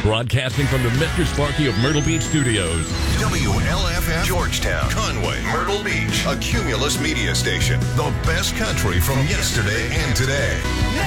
Broadcasting from the Mr. Sparky of Myrtle Beach Studios. WLFF Georgetown, Conway, Myrtle Beach, a Cumulus media station. The best country from yesterday and today.